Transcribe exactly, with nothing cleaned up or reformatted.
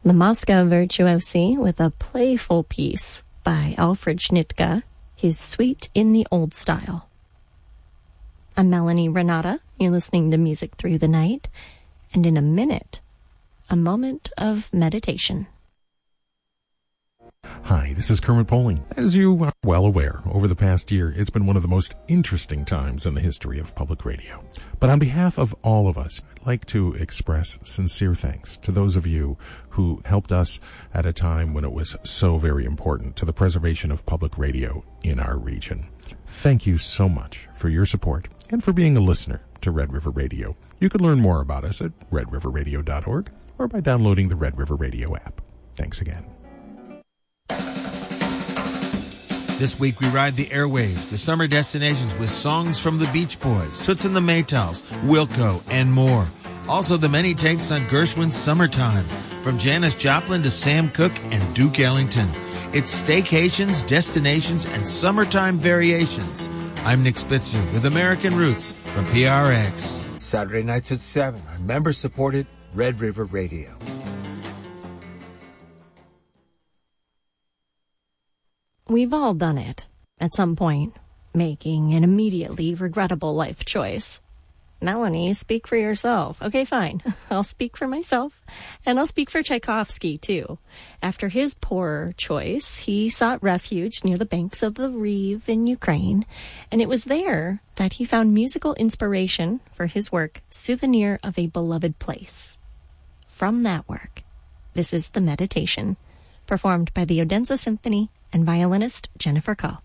The Moscow Virtuosi with a playful piece by Alfred Schnittke, his Suite in the Old Style. I'm Melanie Renata. You're listening to Music Through the Night. And in a minute, a moment of meditation. Hi, this is Kermit Poling. As you are well aware, over the past year, it's been one of the most interesting times in the history of public radio. But on behalf of all of us, I'd like to express sincere thanks to those of you who helped us at a time when it was so very important to the preservation of public radio in our region. Thank you so much for your support and for being a listener to Red River Radio. You can learn more about us at red river radio dot org or by downloading the Red River Radio app. Thanks again. This week we ride the airwaves to summer destinations with songs from the Beach Boys, Toots and the Maytals, Wilco, and more. Also the many takes on Gershwin's Summertime, from Janis Joplin to Sam Cooke and Duke Ellington. It's staycations, destinations, and summertime variations. I'm Nick Spitzer with American Roots from P R X. Saturday nights at seven on member-supported Red River Radio. We've all done it, at some point, making an immediately regrettable life choice. Melanie, speak for yourself. Okay, fine. I'll speak for myself, and I'll speak for Tchaikovsky, too. After his poor choice, he sought refuge near the banks of the Riv in Ukraine, and it was there that he found musical inspiration for his work, Souvenir of a Beloved Place. From that work, this is The Meditation, performed by the Odense Symphony and violinist Jennifer Koh.